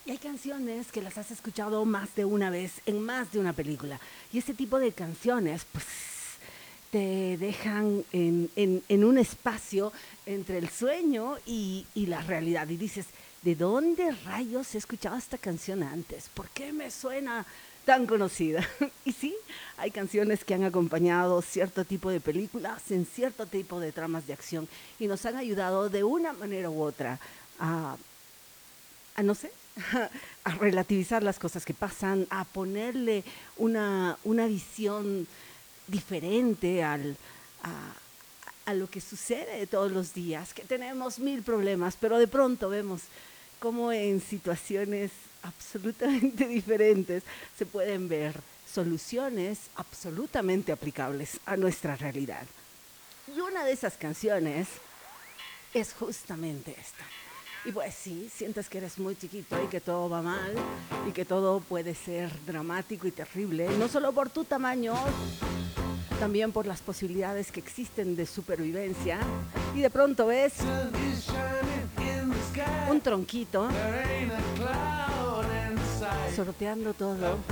Y hay canciones que las has escuchado más de una vez en más de una película. Y este tipo de canciones, pues, te dejan en un espacio entre el sueño y la realidad. Y dices, ¿de dónde rayos he escuchado esta canción antes? ¿Por qué me suena tan conocida? Y sí, hay canciones que han acompañado cierto tipo de películas en cierto tipo de tramas de acción y nos han ayudado de una manera u otra a no sé, a relativizar las cosas que pasan, a ponerle una visión diferente a lo que sucede todos los días, que tenemos mil problemas, pero de pronto vemos cómo en situaciones absolutamente diferentes se pueden ver soluciones absolutamente aplicables a nuestra realidad. Y una de esas canciones es justamente esta. Y pues sí, sientes que eres muy chiquito y que todo va mal y que todo puede ser dramático y terrible, no solo por tu tamaño, también por las posibilidades que existen de supervivencia. Y de pronto ves un tronquito sorteando todo